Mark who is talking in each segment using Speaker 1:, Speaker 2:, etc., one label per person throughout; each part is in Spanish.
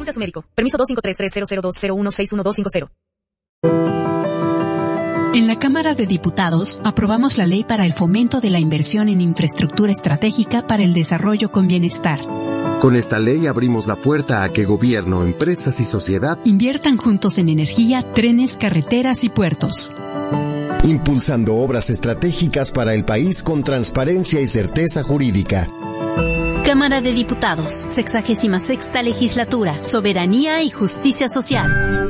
Speaker 1: Consulte a su médico. Permiso 253300201612550.
Speaker 2: En la Cámara de Diputados aprobamos la ley para el fomento de la inversión en infraestructura estratégica para el desarrollo con bienestar.
Speaker 3: Con esta ley abrimos la puerta a que gobierno, empresas y sociedad
Speaker 2: inviertan juntos en energía, trenes, carreteras y puertos.
Speaker 4: Impulsando obras estratégicas para el país con transparencia y certeza jurídica.
Speaker 5: Cámara de Diputados, 66ª Legislatura, Soberanía y Justicia Social.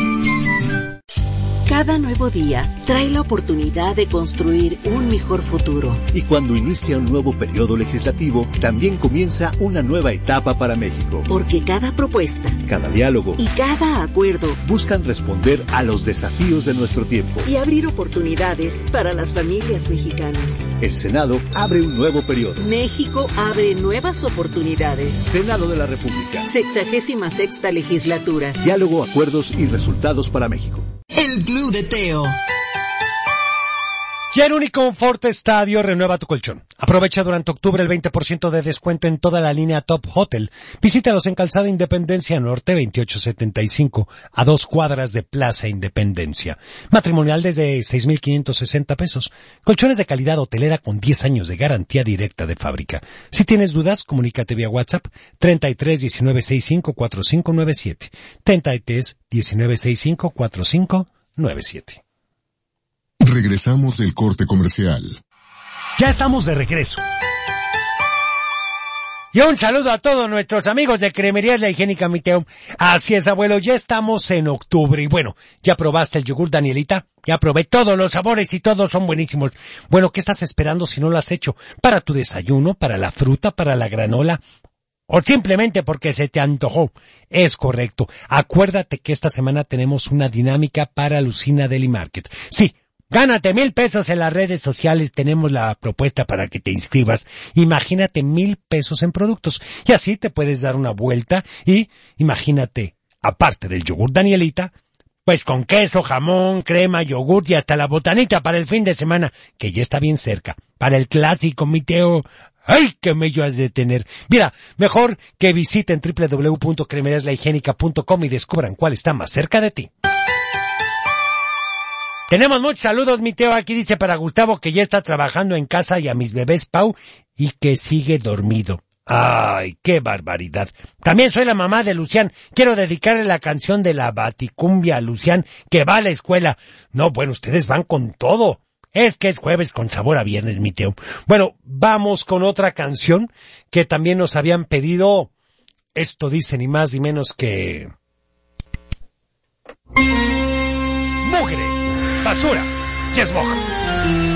Speaker 6: Cada nuevo día trae la oportunidad de construir un mejor futuro.
Speaker 7: Y cuando inicia un nuevo periodo legislativo, también comienza una nueva etapa para México.
Speaker 6: Porque cada propuesta,
Speaker 7: cada diálogo
Speaker 6: y cada acuerdo
Speaker 7: buscan responder a los desafíos de nuestro tiempo
Speaker 6: y abrir oportunidades para las familias mexicanas.
Speaker 7: El Senado abre un nuevo periodo.
Speaker 6: México abre nuevas oportunidades.
Speaker 7: Senado de la República.
Speaker 6: 66ª Legislatura.
Speaker 7: Diálogo, acuerdos y resultados para México.
Speaker 8: El Club de Teo.
Speaker 9: Ya en Uniconfort Estadio renueva tu colchón. Aprovecha durante octubre el 20% de descuento en toda la línea Top Hotel. Visítalos en Calzada Independencia Norte 2875, a 2 cuadras de Plaza Independencia. Matrimonial desde 6,560 pesos. Colchones de calidad hotelera con 10 años de garantía directa de fábrica. Si tienes dudas, comunícate vía WhatsApp 33 19 65 4597. 33 19 65 4597.
Speaker 10: Regresamos del corte comercial.
Speaker 9: Ya estamos de regreso. Y un saludo a todos nuestros amigos de Cremerías La Higiénica, mi Teo. Así es, abuelo, ya estamos en octubre. Y bueno, ¿ya probaste el yogur Danielita? Ya probé todos los sabores y todos son buenísimos. Bueno, ¿qué estás esperando si no lo has hecho? ¿Para tu desayuno? ¿Para la fruta? ¿Para la granola? O simplemente porque se te antojó. Es correcto. Acuérdate que esta semana tenemos una dinámica para Lucina Deli Market. Sí. Gánate 1,000 pesos en las redes sociales, tenemos la propuesta para que te inscribas. Imagínate 1,000 pesos en productos y así te puedes dar una vuelta y imagínate, aparte del yogur Danielita, pues con queso, jamón, crema, yogur y hasta la botanita para el fin de semana, que ya está bien cerca. Para el clásico, mi Teo. ¡Ay, qué mello has de tener! Mira, mejor que visiten www.cremeriaslahigiénica.com y descubran cuál está más cerca de ti. Tenemos muchos saludos, mi Teo. Aquí dice para Gustavo que ya está trabajando en casa y a mis bebés Pau y que sigue dormido. ¡Ay, qué barbaridad! También soy la mamá de Lucián. Quiero dedicarle la canción de la Baticumbia a Lucián, que va a la escuela. No, bueno, ustedes van con todo. Es que es jueves con sabor a viernes, mi Teo. Bueno, vamos con otra canción que también nos habían pedido. Esto dice ni más ni menos que... ¡Mugre! Basura, Yes Boca.